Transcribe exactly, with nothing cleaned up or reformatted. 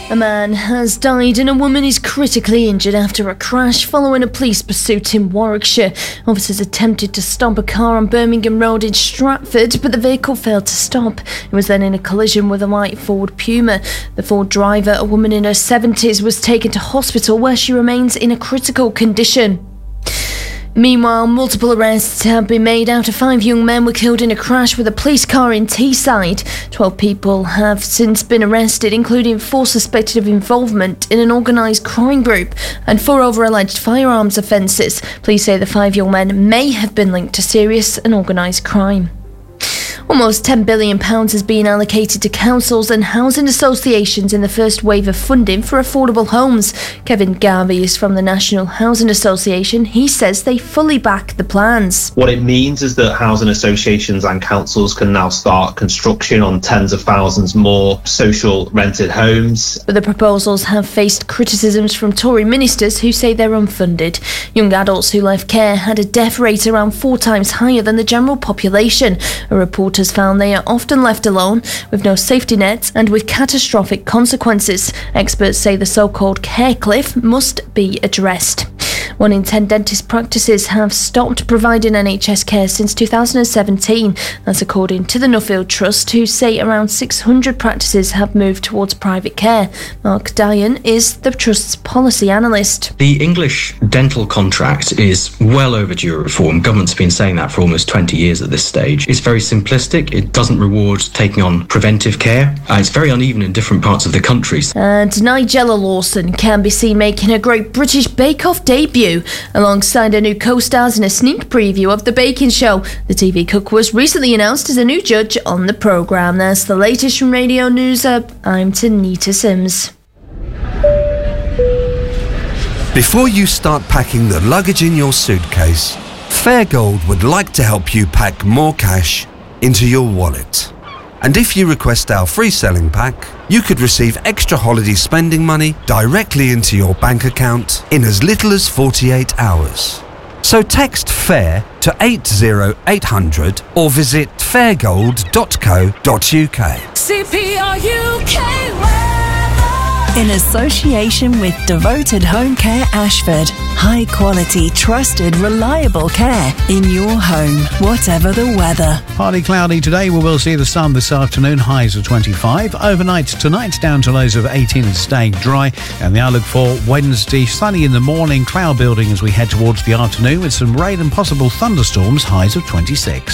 A man has died and a woman is critically injured after a crash following a police pursuit in Warwickshire. Officers attempted to stop a car on Birmingham Road in Stratford, but the vehicle failed to stop. It was then in a collision with a white Ford Puma. The Ford driver, a woman in her seventies, was taken to hospital where she remains in a critical condition. Meanwhile, multiple arrests have been made after five young men were killed in a crash with a police car in Teesside. Twelve people have since been arrested, including four suspected of involvement in an organised crime group and four over alleged firearms offences. Police say the five young men may have been linked to serious and organised crime. Almost ten billion pounds has been allocated to councils and housing associations in the first wave of funding for affordable homes. Kevin Garvey is from the National Housing Association. He says they fully back the plans. What it means is that housing associations and councils can now start construction on tens of thousands more social rented homes. But the proposals have faced criticisms from Tory ministers who say they're unfunded. Young adults who left care had a death rate around four times higher than the general population. A report has found they are often left alone, with no safety nets and with catastrophic consequences. Experts say the so-called care cliff must be addressed. One in ten dentist practices have stopped providing N H S care since two thousand seventeen. That's according to the Nuffield Trust, who say around six hundred practices have moved towards private care. Mark Dyan is the Trust's policy analyst. The English dental contract is well overdue reform. Government's been saying that for almost twenty years at this stage. It's very simplistic. It doesn't reward taking on preventive care. Uh, it's very uneven in different parts of the country. And Nigella Lawson can be seen making her Great British Bake Off debut alongside her new co-stars in a sneak preview of The Baking Show. The T V cook was recently announced as a new judge on the programme. That's the latest from Radio News Up. I'm Tanita Sims. Before you start packing the luggage in your suitcase, Fairgold would like to help you pack more cash into your wallet. And if you request our free selling pack, you could receive extra holiday spending money directly into your bank account in as little as forty-eight hours. So text FAIR to eight zero eight hundred or visit fairgold dot co dot uk. C P R U K weather. In association with Devoted Home Care Ashford. High quality, trusted, reliable care in your home, whatever the weather. Partly cloudy today. We will see the sun this afternoon, highs of twenty-five. Overnight tonight, down to lows of eighteen and staying dry. And the outlook for Wednesday, sunny in the morning, cloud building as we head towards the afternoon with some rain and possible thunderstorms, highs of twenty-six.